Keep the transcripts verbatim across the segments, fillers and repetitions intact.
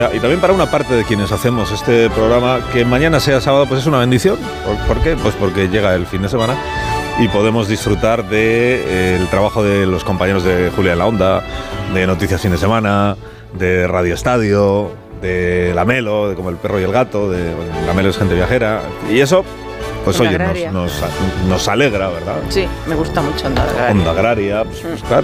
Y también para una parte de quienes hacemos este programa, que mañana sea sábado, pues es una bendición. ¿Por, ¿por qué? Pues porque llega el fin de semana y podemos disfrutar del de, eh, trabajo de los compañeros de Julia en la Onda, de Noticias Fin de Semana, de Radio Estadio, de La Melo, de Como el Perro y el Gato, de bueno, La Melo es gente viajera. Y eso, pues Onda oye, nos, nos, nos alegra, ¿verdad? Sí, me gusta mucho Onda Agraria. Onda Agraria, pues, pues claro.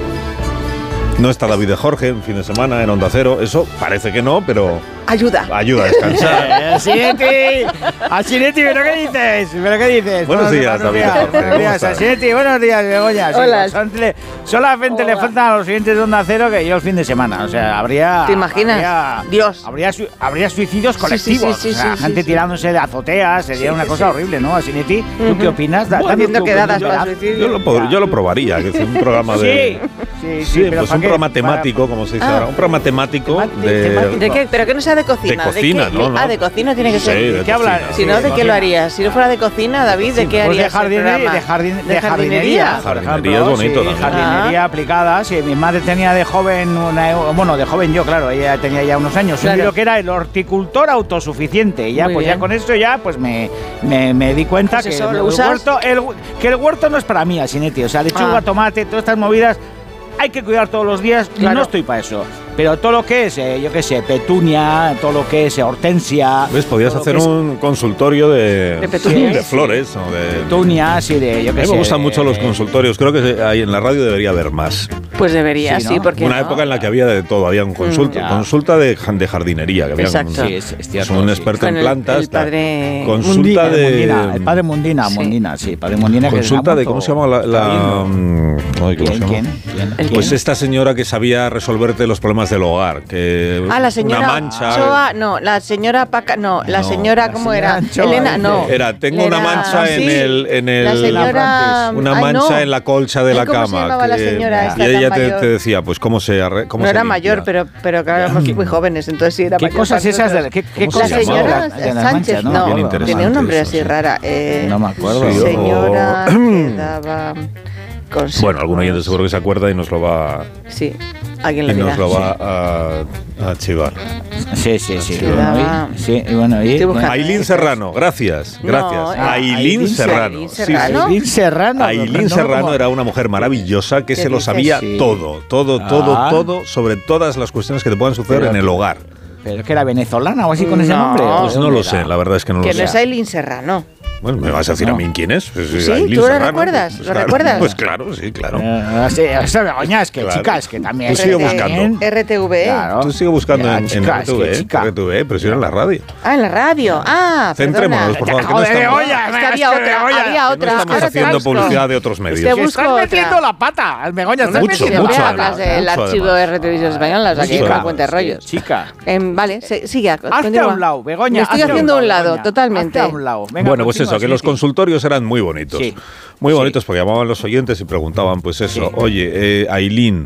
No está David de Jorge en fin de semana en Onda Cero. Eso parece que no, pero ayuda. Ayuda a descansar. Asinetti, Asinetti, ¿pero qué dices? ¿Pero qué dices? Buenos días, David de Jorge. Buenos días, Asinetti. Buenos días, Begoña. Hola. Sí, son, solamente Hola. Le faltan a los siguientes de Onda Cero que yo el fin de semana. O sea, habría... ¿Te imaginas? Habría, Dios. Habría, habría suicidios colectivos. Sí, sí, sí, o sea, sí, gente sí, tirándose de azoteas. Sería sí, una cosa sí. horrible, ¿no, Asinetti? ¿Tú uh-huh. qué opinas? Bueno, haciendo quedadas para suicidio. Yo lo, yo lo probaría, que es un programa de... Sí, sí, sí, sí pues un qué? programa temático, como se dice ah. ahora. Un programa temático de... ¿De qué? ¿Pero que no sea de cocina? De cocina, ¿De ¿no? ¿no? Ah, de cocina tiene que ser. Sí, ¿de qué hablar? Si no, ¿de qué lo harías? Si no fuera de cocina, David, ¿de qué harías? De jardinería. De, jardin, de jardinería. Jardinería es bonito sí, también. Jardinería ah. aplicada. Sí, mi madre tenía de joven, una, bueno, de joven yo, claro, ella tenía ya unos años. Claro. Un libro que era El horticultor autosuficiente. Y ya, Muy pues bien. ya con esto ya, pues me, me, me di cuenta pues que, eso, el, ¿lo el huerto, el, que el huerto no es para mí, Asinetti. O sea, lechuga, ah. tomate, todas estas movidas hay que cuidar todos los días. Claro. No estoy para eso. Pero todo lo que es, eh, yo qué sé, petunia, todo lo que es eh, hortensia... ¿Ves? Podías hacer un es... consultorio de, de, sí, de flores sí. o de... Petunias y de, yo qué sé... A mí me gustan de, mucho los consultorios. Creo que ahí en la radio debería haber más. Pues debería, sí, ¿no? sí porque Una no? época en la que había de todo. Había un consulta, mm, consulta de, de jardinería. Que había Exacto. Un, sí, es, es cierto, un sí. experto Con en plantas. El, el padre... Consulta Mundina, de... Mundina, el padre Mundina, sí. Mundina, sí. Padre Mundina consulta que de... ¿Cómo se llama la...? la Ay, ¿Quién? ¿Quién? ¿Quién? ¿Quién? Pues ¿Quién? Esta señora que sabía resolverte los problemas del hogar. Que Ah, la señora una mancha. Choa, no, la señora Paca, no, la no, señora, ¿cómo la era? Choa, Elena, no. Era, tengo una mancha sí, en el, en el. La señora. Una Ay, mancha no. en la colcha de la ¿Cómo cama. se llamaba que, la señora esta y ella te, mayor? te decía, pues cómo se arre, cómo No se era limpia. mayor, pero, pero claro, éramos muy jóvenes, entonces sí era ¿Qué mayor. cosas esas de la, qué, qué La señora Sánchez, no, tenía un nombre así rara. Eh, no me acuerdo. Sí, señora que daba. Bueno, algún oyente seguro que se acuerda y nos lo va. Sí. Alguien lo y dirá. nos lo va a, a chivar. Sí, sí, sí. Sí, bueno, y, sí, bueno, y, bueno. Ailín Serrano, gracias, gracias. No, Ailín Serrano. Ailín Serrano. Ailín Serrano. Ailín Serrano era una mujer maravillosa que se lo sabía sí. todo, todo, todo, ah. todo sobre todas las cuestiones que te puedan suceder pero, en el hogar. ¿Pero que era venezolana o así con no, ese nombre? Pues no lo sé, la verdad es que no que lo sé. Que no es Ailín Serrano. Bueno, ¿me vas a decir no. a mí quién es? Pues, sí, Ailín ¿tú lo Serrano, recuerdas? Pues, ¿Lo claro, recuerdas? Pues claro, sí, claro. Eh, sí, eso, Begoña, es que claro. chicas, que también... Tú sigue buscando. R T V E. Claro. Tú sigue buscando ya, en, chicas, en R T V E, chica. R T V E, pero si era en la radio. Ah, en la radio. Ah, Centrémonos, por favor. Joder, que no estamos, Begoña, es que había otra, había otra. No estamos Ahora haciendo busco. publicidad de otros medios. Es que busco estás metiendo otra. la pata, Begoña. No, Estás mucho, metiendo mucho, hablas del mucho, archivo además. R T V Española, o sea, que Mucho, no además. cuente rollos. Chica. Eh, vale, se, sigue. Hazte continúa. a un lado, Begoña. Me estoy hazte haciendo a un lado, Begoña. totalmente. Hazte a un lado. Venga, Bueno, pues continúa, eso, que los Sinetti. consultorios eran muy bonitos. Sí. Muy Sí. bonitos porque llamaban los oyentes y preguntaban, pues eso, Sí. oye, eh, Ailín,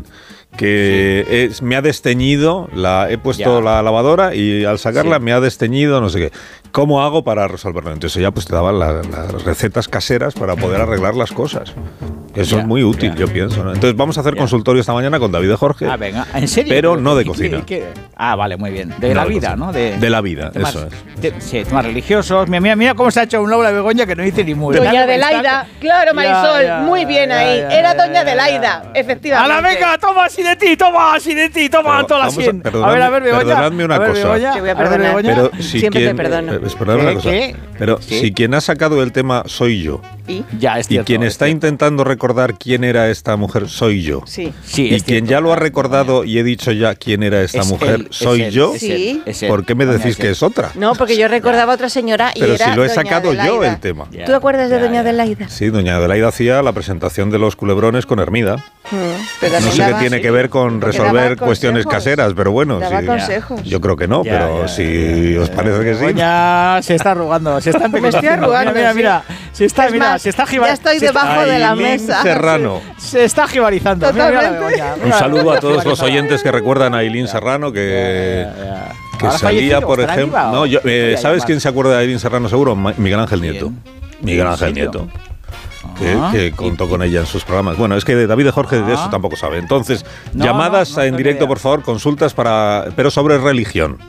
que sí. es, me ha desteñido, la, he puesto Ya. la lavadora y al sacarla Sí. me ha desteñido, no sé qué. ¿Cómo hago para resolverlo? Entonces ya pues te daban la, las recetas caseras para poder arreglar las cosas. Eso Ya, es muy útil, ya. yo pienso, ¿no? Entonces vamos a hacer Ya. consultorio esta mañana con David de Jorge. Ah, venga, ¿en serio? Pero no de ¿Qué- cocina. qué- qué? Ah, vale, muy bien. De No la de vida, cocina. ¿no? De, De la vida, temas, eso es. de- sí, temas religiosos. Mira, mira, mira cómo se ha hecho un Laura Begoña que no dice ni muy. Doña Adelaida, claro, Marisol, Ya, ya, muy bien ya, ahí. ya, Era ya, Doña ya, Adelaida, ya. efectivamente. ¡A la venga! ¡Toma así de ti! ¡Toma así de ti! ¡Toma Pero toda la vamos a- cien! perdonadme- A ver, a ver, Begoña. perdonadme una a ver, cosa. Begoña, Te voy a a ver, perdonar. Begoña. Pero si Siempre quien, te perdono. eh, perdóname una ¿Qué? cosa. ¿Qué? Pero ¿Sí? si quien ha sacado el tema soy yo ¿Y? Ya, es y cierto. quien es está cierto. intentando recordar quién era esta mujer soy yo. Sí. Sí, Y es quien cierto. ya lo ha recordado y he dicho ya quién era esta Es mujer él, es soy él, yo. es Sí. él, es él. ¿Por qué me Doña decís es que él. es otra? No, porque yo recordaba a otra señora y Pero era si lo he Doña sacado yo Adelaida. el tema. Ya, ¿Tú te acuerdas de ya, Doña ya. Adelaida? Sí, doña Adelaida hacía la presentación de los culebrones con Hermida. Mm, pero No también sé qué daba- tiene que ver con porque resolver daba cuestiones consejos. caseras, pero bueno, Daba sí. consejos. Yo creo que no, Ya, pero ya, si ya, os ya. parece que sí. Begoña se está arrugando, se está Me estoy empequeñeciendo. arrugando, Mira, sí. mira, mira. Se está, Es mira, más, se está ya jibarizando. estoy debajo de la mesa. Serrano. Se está jibarizando. Mira, mira la Totalmente. Begoña, Un mira la saludo Begoña a todos los jibarizada. oyentes que recuerdan a Ailín Serrano, que, Ya, ya, ya. que ¿Ahora salía, fallecido? por ¿Estará ejemplo... viva o- No, yo, eh, Voy a ¿sabes llamar. quién se acuerda de Ailín Serrano seguro? Ma- Miguel Ángel ¿Quién? Nieto. Miguel ¿En Ángel serio? Nieto. que, ah, que contó y, con ella en sus programas. Bueno, es que David de Jorge ah, de eso tampoco sabe. Entonces, no, llamadas no, no en directo, idea. Por favor, consultas para, pero sobre religión.